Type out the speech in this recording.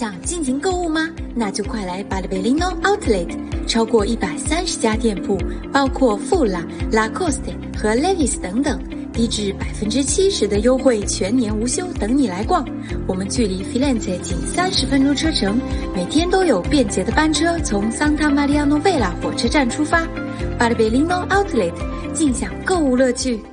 想尽情购物吗？那就快来巴黎贝利诺 Outlet， 超过130家店铺，包括富拉、Lacoste 和 Levi's 等等，低至70%的优惠，全年无休，等你来逛。我们距离 Firenze 仅30分钟车程，每天都有便捷的班车从 Santa Maria Novella 火车站出发。巴黎贝利诺 Outlet， 尽享购物乐趣。